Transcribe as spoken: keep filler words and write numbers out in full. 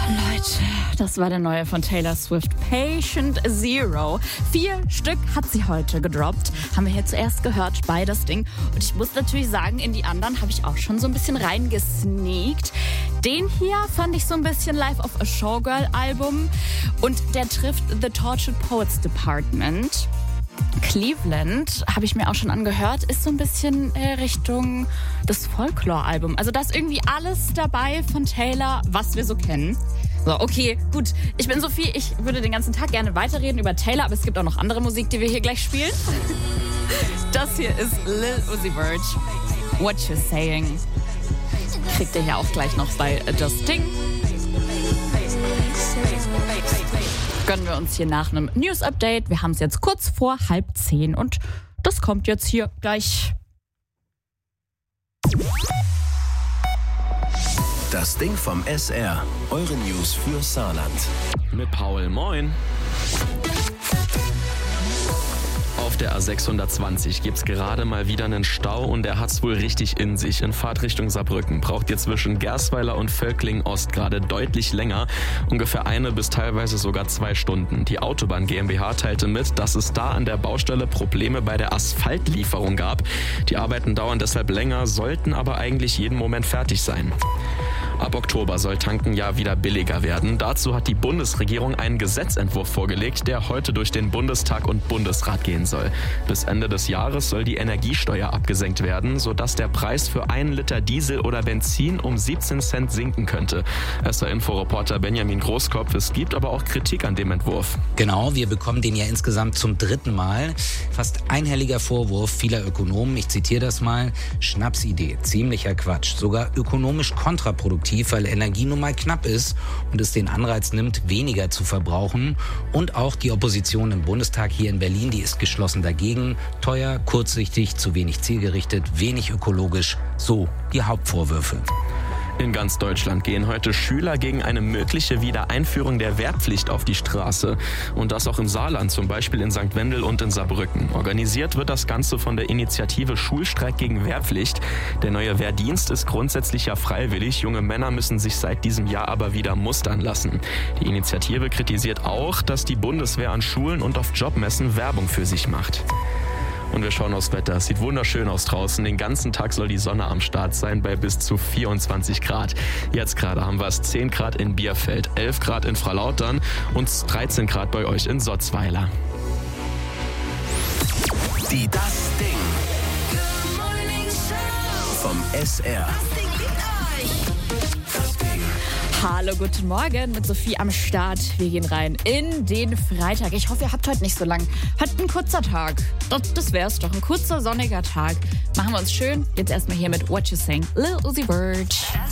Leute, das war der neue von Taylor Swift, Patient Zero. Vier Stück hat sie heute gedroppt. Haben wir hier zuerst gehört bei das Ding. Und ich muss natürlich sagen, in die anderen habe ich auch schon so ein bisschen reingesneakt. Den hier fand ich so ein bisschen Life of a Showgirl Album. Und der trifft The Tortured Poets Department. Cleveland, habe ich mir auch schon angehört, ist so ein bisschen äh, Richtung das Folklore-Album. Also da ist irgendwie alles dabei von Taylor, was wir so kennen. So, okay, gut. Ich bin Sophie, ich würde den ganzen Tag gerne weiterreden über Taylor, aber es gibt auch noch andere Musik, die wir hier gleich spielen. Das hier ist Lil Uzi Vert, What You Saying. Kriegt ihr hier auch gleich noch bei Just Ding. Gönnen wir uns hier nach einem News-Update. Wir haben es jetzt kurz vor halb zehn und das kommt jetzt hier gleich. Das Ding vom S R. Eure News für Saarland. Mit Paul, moin. Auf der A sechshundertzwanzig gibt's gerade mal wieder einen Stau und der hat's wohl richtig in sich. In Fahrtrichtung Saarbrücken braucht ihr zwischen Gersweiler und Völklingen-Ost gerade deutlich länger, ungefähr eine bis teilweise sogar zwei Stunden. Die Autobahn GmbH teilte mit, dass es da an der Baustelle Probleme bei der Asphaltlieferung gab. Die Arbeiten dauern deshalb länger, sollten aber eigentlich jeden Moment fertig sein. Ab Oktober soll Tanken ja wieder billiger werden. Dazu hat die Bundesregierung einen Gesetzentwurf vorgelegt, der heute durch den Bundestag und Bundesrat gehen soll. Bis Ende des Jahres soll die Energiesteuer abgesenkt werden, sodass der Preis für einen Liter Diesel oder Benzin um siebzehn Cent sinken könnte. S R-Info-Reporter Benjamin Großkopf, es gibt aber auch Kritik an dem Entwurf. Genau, wir bekommen den ja insgesamt zum dritten Mal. Fast einhelliger Vorwurf vieler Ökonomen, ich zitiere das mal, Schnapsidee, ziemlicher Quatsch, sogar ökonomisch kontraproduktiv, weil Energie nun mal knapp ist und es den Anreiz nimmt, weniger zu verbrauchen. Und auch die Opposition im Bundestag hier in Berlin, die ist geschlossen dagegen. Teuer, kurzsichtig, zu wenig zielgerichtet, wenig ökologisch. So die Hauptvorwürfe. In ganz Deutschland gehen heute Schüler gegen eine mögliche Wiedereinführung der Wehrpflicht auf die Straße. Und das auch im Saarland, zum Beispiel in Sankt Wendel und in Saarbrücken. Organisiert wird das Ganze von der Initiative Schulstreik gegen Wehrpflicht. Der neue Wehrdienst ist grundsätzlich ja freiwillig. Junge Männer müssen sich seit diesem Jahr aber wieder mustern lassen. Die Initiative kritisiert auch, dass die Bundeswehr an Schulen und auf Jobmessen Werbung für sich macht. Und wir schauen aufs Wetter. Es sieht wunderschön aus draußen. Den ganzen Tag soll die Sonne am Start sein bei bis zu vierundzwanzig Grad. Jetzt gerade haben wir es zehn Grad in Bierfeld, elf Grad in Fralautern und dreizehn Grad bei euch in Sotzweiler. Die Das Ding vom S R. Hallo, guten Morgen mit Sophie am Start. Wir gehen rein in den Freitag. Ich hoffe, ihr habt heute nicht so lang. Heute ein kurzer Tag. Das, das wär's doch. Ein kurzer, sonniger Tag. Machen wir uns schön. Jetzt erstmal hier mit What You Saying, Lil Uzi Vert.